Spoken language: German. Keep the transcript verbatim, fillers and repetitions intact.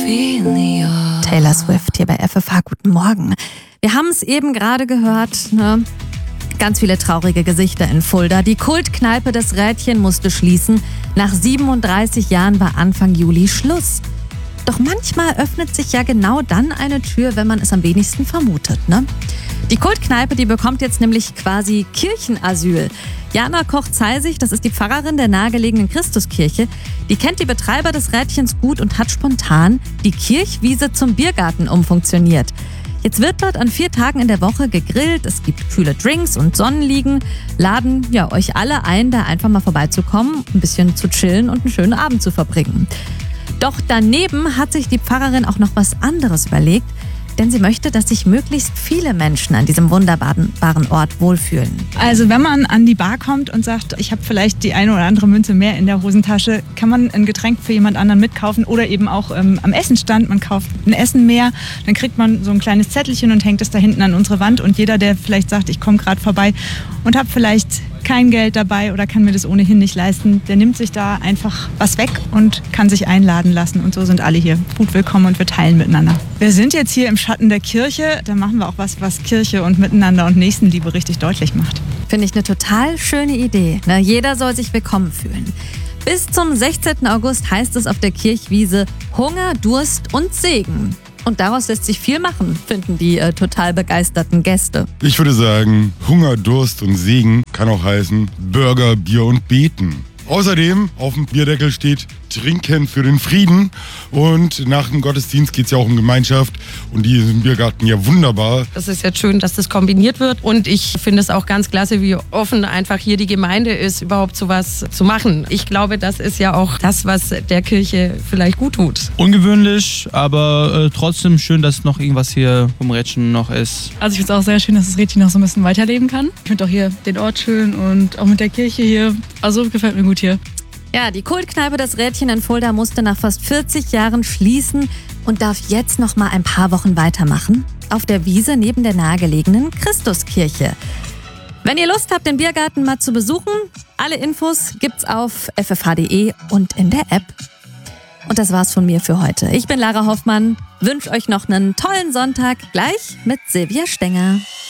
Taylor Swift hier bei F F H. Guten Morgen. Wir haben es eben gerade gehört, ne? Ganz viele traurige Gesichter in Fulda. Die Kultkneipe des Rädchen musste schließen. Nach siebenunddreißig Jahren war Anfang Juli Schluss. Doch manchmal öffnet sich ja genau dann eine Tür, wenn man es am wenigsten vermutet, ne? Die Kultkneipe, die bekommt jetzt nämlich quasi Kirchenasyl. Jana Koch-Zeisig, das ist die Pfarrerin der nahegelegenen Christuskirche, die kennt die Betreiber des Rädchens gut und hat spontan die Kirchwiese zum Biergarten umfunktioniert. Jetzt wird dort an vier Tagen in der Woche gegrillt, es gibt kühle Drinks und Sonnenliegen. Laden ja euch alle ein, da einfach mal vorbeizukommen, ein bisschen zu chillen und einen schönen Abend zu verbringen. Doch daneben hat sich die Pfarrerin auch noch was anderes überlegt, denn sie möchte, dass sich möglichst viele Menschen an diesem wunderbaren Ort wohlfühlen. Also wenn man an die Bar kommt und sagt, ich habe vielleicht die eine oder andere Münze mehr in der Hosentasche, kann man ein Getränk für jemand anderen mitkaufen oder eben auch ähm, am Essenstand, man kauft ein Essen mehr, dann kriegt man so ein kleines Zettelchen und hängt es da hinten an unsere Wand und jeder, der vielleicht sagt, ich komme gerade vorbei und habe vielleicht kein Geld dabei oder kann mir das ohnehin nicht leisten, der nimmt sich da einfach was weg und kann sich einladen lassen. Und so sind alle hier gut willkommen und wir teilen miteinander. Wir sind jetzt hier im Schatten der Kirche, da machen wir auch was, was Kirche und Miteinander und Nächstenliebe richtig deutlich macht. Finde ich eine total schöne Idee. Na, jeder soll sich willkommen fühlen. Bis zum sechzehnten August heißt es auf der Kirchwiese Hunger, Durst und Segen. Und daraus lässt sich viel machen, finden die äh, total begeisterten Gäste. Ich würde sagen, Hunger, Durst und Segen kann auch heißen Burger, Bier und Beten. Außerdem auf dem Bierdeckel steht Trinken für den Frieden und nach dem Gottesdienst geht es ja auch um Gemeinschaft und die ist im Biergarten ja wunderbar. Es ist jetzt schön, dass das kombiniert wird und ich finde es auch ganz klasse, wie offen einfach hier die Gemeinde ist, überhaupt sowas zu machen. Ich glaube, das ist ja auch das, was der Kirche vielleicht gut tut. Ungewöhnlich, aber äh, trotzdem schön, dass noch irgendwas hier vom Rädchen noch ist. Also ich finde es auch sehr schön, dass das Rädchen noch so ein bisschen weiterleben kann. Ich finde auch hier den Ort schön und auch mit der Kirche hier. Also gefällt mir gut hier. Ja, die Kultkneipe des Rädchen in Fulda musste nach fast vierzig Jahren schließen und darf jetzt noch mal ein paar Wochen weitermachen. Auf der Wiese neben der nahegelegenen Christuskirche. Wenn ihr Lust habt, den Biergarten mal zu besuchen, alle Infos gibt's auf f f h punkt d e und in der App. Und das war's von mir für heute. Ich bin Lara Hoffmann, wünsche euch noch einen tollen Sonntag, gleich mit Silvia Stenger.